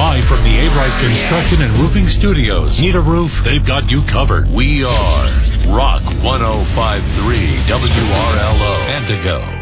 Live from the A-Rite Construction and Roofing Studios. Need a roof? They've got you covered. We are Rock 105.3 WRLO. Antigo.